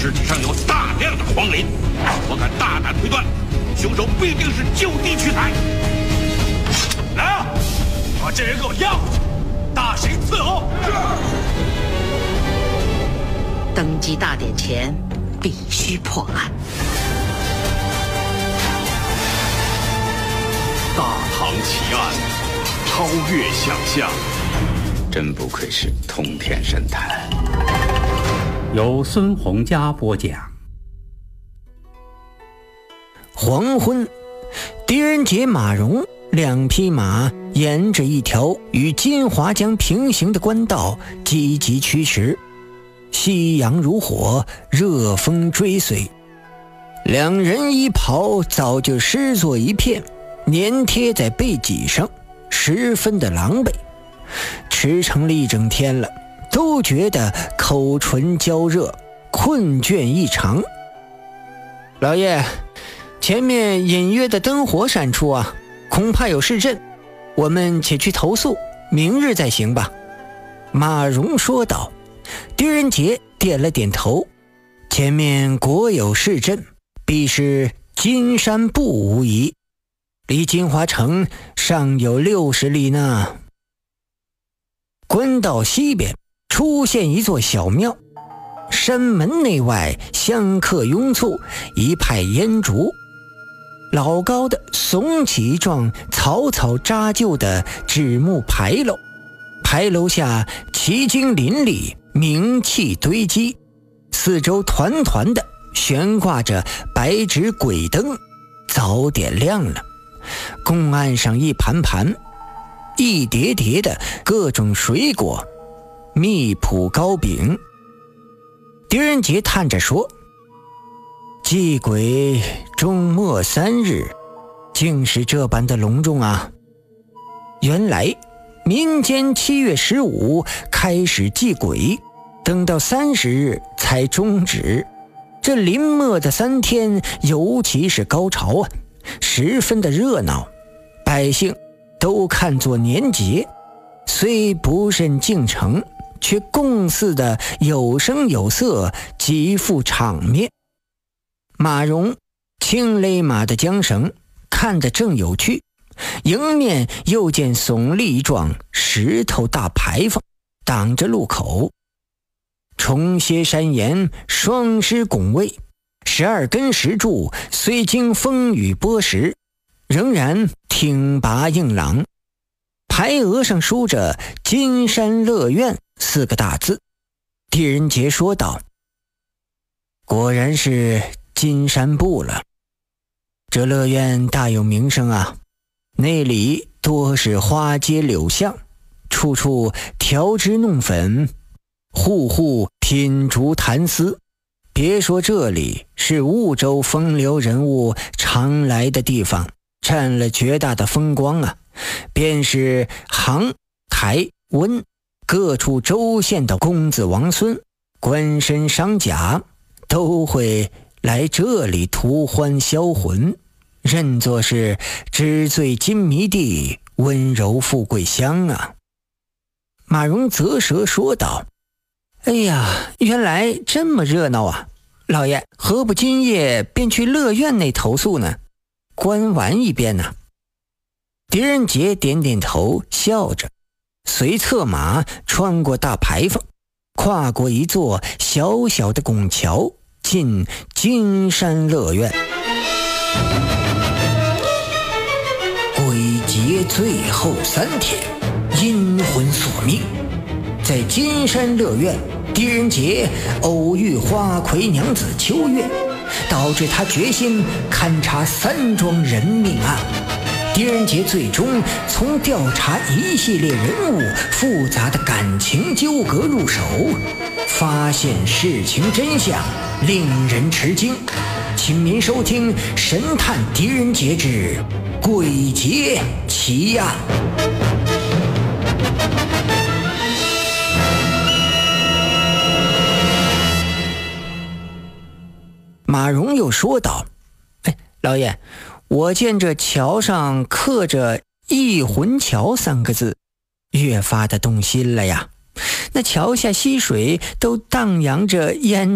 尸体上有大量的黄磷，我敢大胆推断，凶手必定是就地取材。来啊，把这人给我押回去，大刑伺候。 登基大典前必须破案。 大唐奇案，超越想象。 真不愧是通天神探。 由孙洪佳播讲。 黄昏，狄仁杰、马荣两匹马沿着一条与金华江平行的官道积极驱驰，夕阳如火，热风追随。两人衣袍早就湿作一片，粘贴在背脊上，十分的狼狈。驰骋了一整天了，都觉得口唇焦热，困倦异常。老爷，前面隐约的灯火闪出啊，恐怕有事阵，我们且去投宿，明日再行吧。马荣说道。狄仁杰点了点头，前面果有事阵，必是金山部无疑，离金华城尚有60里呢。官道西边出现一座小庙，山门内外香客拥簇，一派烟烛。老高的耸起一幢草草扎就的纸木牌楼，牌楼下奇经林立，名器堆积，四周团团的悬挂着白纸鬼灯，早点亮了。供案上一盘盘一叠叠的各种水果，蜜脯糕饼。狄仁杰叹着说，祭鬼终末3日，竟是这般的隆重啊。原来民间7月15开始祭鬼，等到30日才终止。这临末的3天尤其是高潮啊，十分的热闹，百姓都看作年节，虽不甚敬诚，却共祀的有声有色，极富场面。马荣轻勒马的缰绳，看得正有趣，迎面又见耸立一幢石头大牌坊，挡着路口。重歇山岩，双狮拱卫，12根石柱虽经风雨剥蚀，仍然挺拔硬朗。牌额上书着金山乐苑4个大字。狄仁杰说道，果然是金山部了，这乐苑大有名声啊，内里多是花街柳巷，处处调脂弄粉，户户品竹谈丝。别说这里是婺州风流人物常来的地方，占了绝大的风光啊，便是杭、台、温各处州县的公子王孙、官绅商贾，都会来这里图欢销魂，认作是纸醉金迷地，温柔富贵乡啊。马荣啧舌说道，哎呀，原来这么热闹啊，老爷何不今夜便去乐苑内投宿呢，观玩一遍呢？狄仁杰点点头，笑着，随策马穿过大牌坊，跨过一座小小的拱桥，进金山乐苑。鬼节最后3天，阴魂索命。在金山乐苑，狄仁杰偶遇花魁娘子秋月，导致他决心勘察3桩人命案。狄仁杰最终从调查一系列人物复杂的感情纠葛入手，发现事情真相，令人吃惊。请您收听《神探狄仁杰之鬼节奇案》。马荣又说道，老爷，我见这桥上刻着翊魂桥3个字，越发的动心了呀。那桥下溪水都荡漾着烟